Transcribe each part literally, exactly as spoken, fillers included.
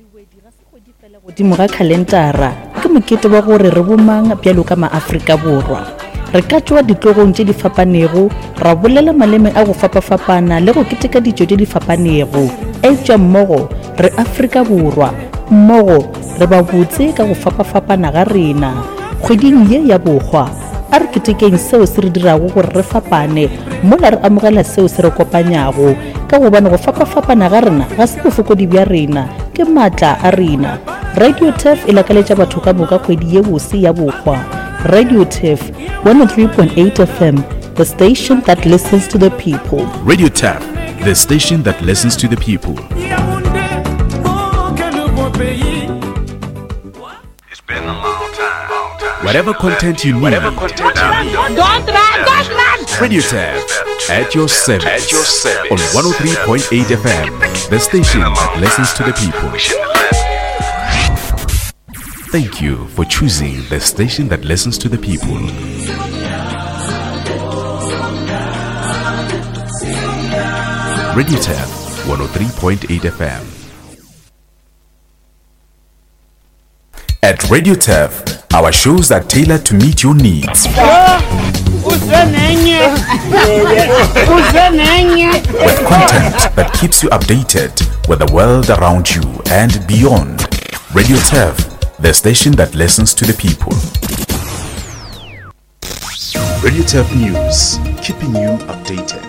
godimo ga kalendara ke mokete wa gore re bomang bjalo ka maAfrika Borwa re ka tšwa ditlogong tše di fapanego ra bolela maleme a go fapafapana le go keteka dijo tše di fapanego e tšwa mmogo re Afrika Borwa mmogo re ba botse ka go fapafapana ga rena kgweding ye ya bogwa a re ketekeng seo se re dirago gore re fapane mola re amogela seo se re kopanyago ka gobane go fapafapana ga rena ga se bofokodi bja rena ke maatla a rena. Radio T E F e lakaletša batho ka moka kgwedi ye bose ya bogwa. Radio T E F one oh three point eight F M, the station that listens to the people. Radio T E F, the station that listens to the people. It's been a long time. Long time. Whatever content you need, Whatever content you need. Don't run, don't run. Radio T E F at your service. At your service. On one oh three point eight F M, the station that listens to the people. We shouldn't have left. Thank you for choosing the station that listens to the people. Radio T E F one oh three point eight F M. At Radio T E F, our shows are tailored to meet your needs. With content that keeps you updated with the world around you and beyond. Radio T E F, the station that listens to the people. Radio T E F News, keeping you updated.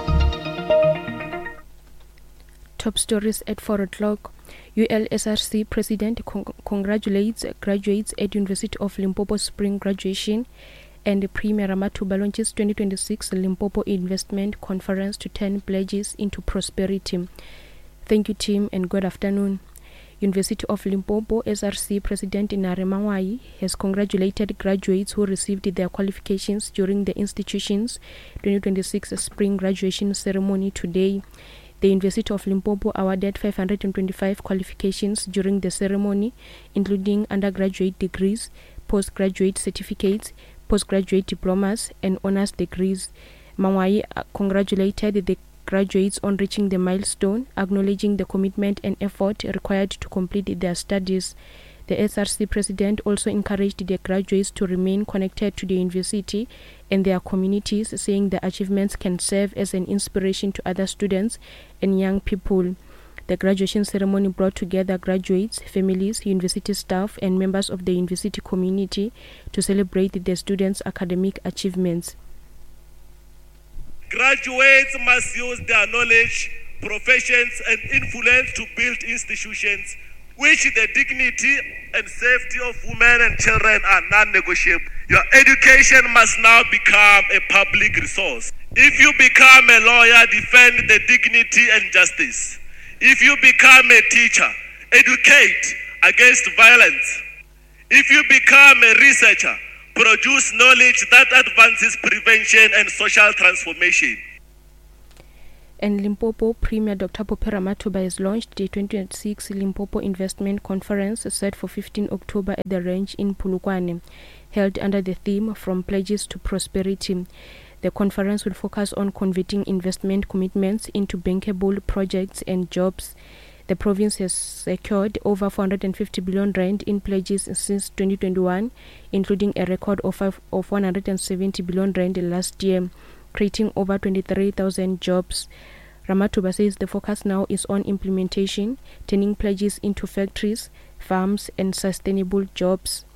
Top stories at four o'clock. U L S R C President con- congratulates graduates at University of Limpopo Spring graduation, and Premier Ramathuba launches twenty twenty-six Limpopo Investment Conference to turn pledges into prosperity. Thank you, team, and good afternoon. University of Limpopo S R C President Inare Mangwai has congratulated graduates who received their qualifications during the institution's twenty twenty-six spring graduation ceremony today. The University of Limpopo awarded five hundred twenty-five qualifications during the ceremony, including undergraduate degrees, postgraduate certificates, postgraduate diplomas, and honors degrees. Mangwai congratulated the graduates on reaching the milestone, acknowledging the commitment and effort required to complete their studies. The S R C president also encouraged the graduates to remain connected to the university and their communities, saying the achievements can serve as an inspiration to other students and young people. The graduation ceremony brought together graduates, families, university staff, and members of the university community to celebrate the students' academic achievements. Graduates must use their knowledge, professions, and influence to build institutions which the dignity and safety of women and children are non-negotiable. Your education must now become a public resource. If you become a lawyer, defend the dignity and justice. If you become a teacher, educate against violence. If you become a researcher, produce knowledge that advances prevention and social transformation. And Limpopo Premier Doctor Pophe Ramathuba has launched the twenty twenty-six Limpopo Investment Conference set for fifteenth October at the range in Polokwane, held under the theme From Pledges to Prosperity. The conference will focus on converting investment commitments into bankable projects and jobs. The province has secured over four hundred fifty billion rand in pledges since twenty twenty-one, including a record of, five, of one hundred seventy billion rand last year, creating over twenty-three thousand jobs. Ramathuba says the focus now is on implementation, turning pledges into factories, farms, and sustainable jobs.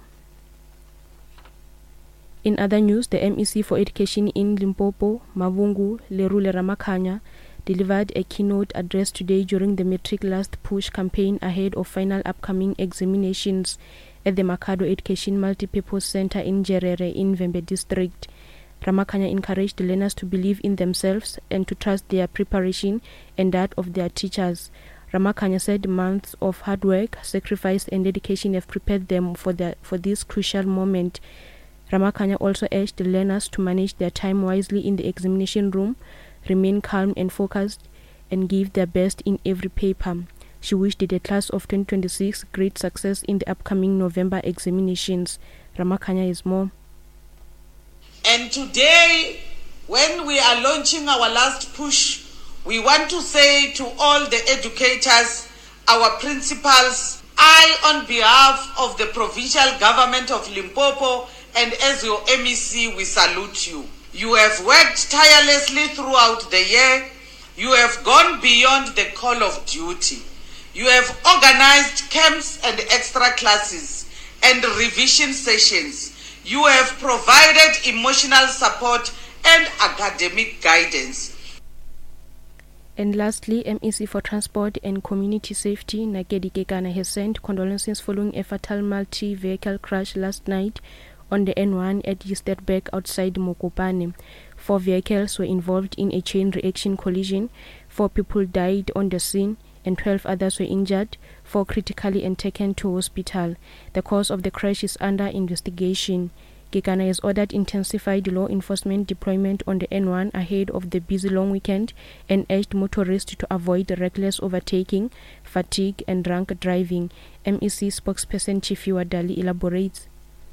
In other news, the M E C for Education in Limpopo, Mavungu Lerule Ramakhanya, delivered a keynote address today during the Matric Last Push campaign ahead of final upcoming examinations at the Makado Education Multipurpose Center in Jerere in Vembe District. Ramakhanya encouraged the learners to believe in themselves and to trust their preparation and that of their teachers. Ramakhanya said months of hard work, sacrifice, and dedication have prepared them for, the, for this crucial moment. Ramakhanya also urged the learners to manage their time wisely in the examination room, remain calm and focused, and give their best in every paper. She wished the class of twenty twenty-six great success in the upcoming November examinations. Ramakhanya is more. And today, when we are launching our last push, we want to say to all the educators, our principals, I, on behalf of the provincial government of Limpopo and as your M E C, we salute you. You have worked tirelessly throughout the year. You have gone beyond the call of duty. You have organized camps and extra classes and revision sessions. You have provided emotional support and academic guidance. And lastly, M E C for Transport and Community Safety, Nagedi Kekana, has sent condolences following a fatal multi-vehicle crash last night on the N one at Easterberg outside Mokopane. Four vehicles were involved in a chain reaction collision. Four people died on the scene and twelve others were injured, four critically and taken to hospital. The cause of the crash is under investigation. Kekana has ordered intensified law enforcement deployment on the N one ahead of the busy long weekend and urged motorists to avoid reckless overtaking, fatigue and drunk driving. M E C spokesperson Chifiwa Dali elaborates.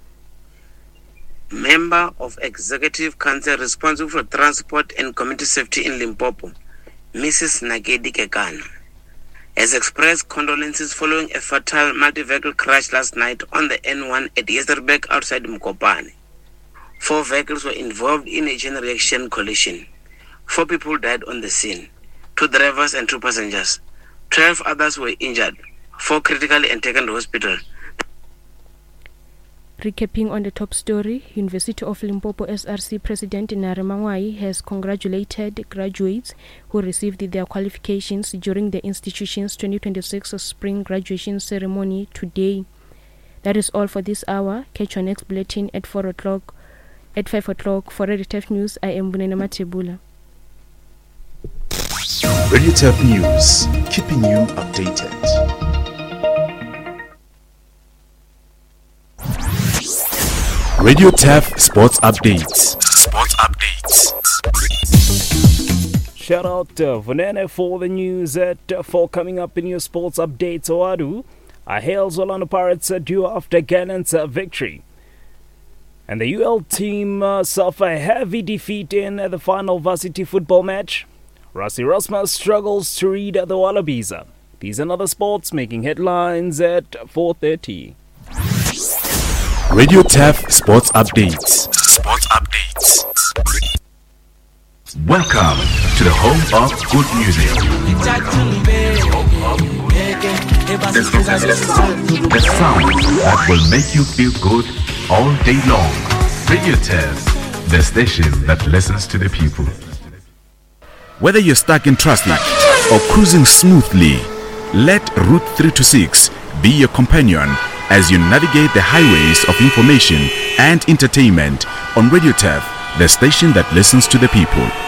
Member of Executive Council responsible for Transport and Community Safety in Limpopo, Missus Nagedi Kekana, has expressed condolences following a fatal multi-vehicle crash last night on the N one at Easterberg outside Mokopane. Four vehicles were involved in a chain reaction collision. Four people died on the scene, two drivers and two passengers. Twelve others were injured, four critically and taken to hospital. Recapping on the top story, University of Limpopo S R C President Nare Mangwai has congratulated graduates who received their qualifications during the institution's twenty twenty-six spring graduation ceremony today. That is all for this hour. Catch your next bulletin at four o'clock, at five o'clock. For Radio T E F News, I am Bunena Matebula. Radio T E F News, keeping you updated. Radio T E F Sports Updates. Sports Updates. Shout out to Vanene for the news at four coming up in your sports updates. Oadu, I hail Orlando Pirates due after Gannon's victory. And the U L team uh, suffer a heavy defeat in the final varsity football match. Rassie Erasmus struggles to read the Wallabies. These and other sports making headlines at four thirty. Radio T E F Sports Updates. Sports Updates. Welcome to the home of good music. The sound that will make you feel good all day long. Radio T E F, the station that listens to the people. Whether you're stuck in traffic or cruising smoothly, let Route three twenty-six be your companion as you navigate the highways of information and entertainment on Radio T E F, the station that listens to the people.